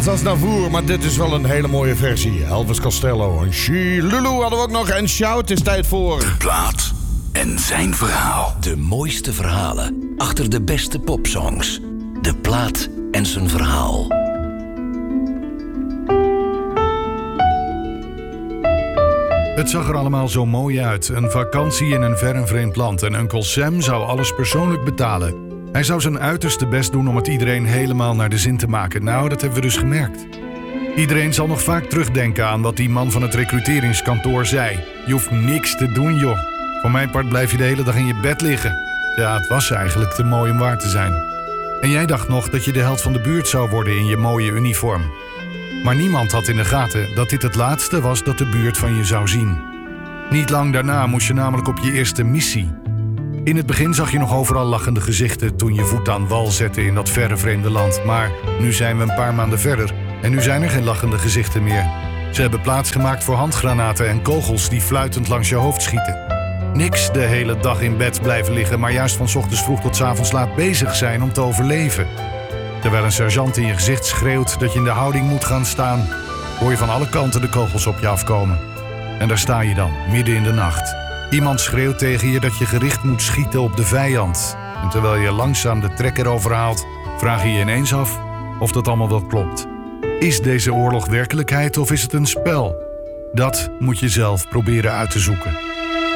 Nederlands als Navour, maar dit is wel een hele mooie versie. Elvis Costello en She Lulu hadden we ook nog. En Shout, het is tijd voor... De plaat en zijn verhaal. De mooiste verhalen achter de beste popsongs. De plaat en zijn verhaal. Het zag er allemaal zo mooi uit. Een vakantie in een ver en vreemd land. En Uncle Sam zou alles persoonlijk betalen. Hij zou zijn uiterste best doen om het iedereen helemaal naar de zin te maken. Nou, dat hebben we dus gemerkt. Iedereen zal nog vaak terugdenken aan wat die man van het recruteringskantoor zei. Je hoeft niks te doen, joh. Voor mijn part blijf je de hele dag in je bed liggen. Ja, het was eigenlijk te mooi om waar te zijn. En jij dacht nog dat je de held van de buurt zou worden in je mooie uniform. Maar niemand had in de gaten dat dit het laatste was dat de buurt van je zou zien. Niet lang daarna moest je namelijk op je eerste missie. In het begin zag je nog overal lachende gezichten toen je voet aan wal zette in dat verre vreemde land. Maar nu zijn we een paar maanden verder en nu zijn er geen lachende gezichten meer. Ze hebben plaatsgemaakt voor handgranaten en kogels die fluitend langs je hoofd schieten. Niks de hele dag in bed blijven liggen, maar juist van 's ochtends vroeg tot 's avonds laat bezig zijn om te overleven. Terwijl een sergeant in je gezicht schreeuwt dat je in de houding moet gaan staan, hoor je van alle kanten de kogels op je afkomen. En daar sta je dan, midden in de nacht. Iemand schreeuwt tegen je dat je gericht moet schieten op de vijand. En terwijl je langzaam de trekker overhaalt, vraag je je ineens af of dat allemaal wel klopt. Is deze oorlog werkelijkheid of is het een spel? Dat moet je zelf proberen uit te zoeken.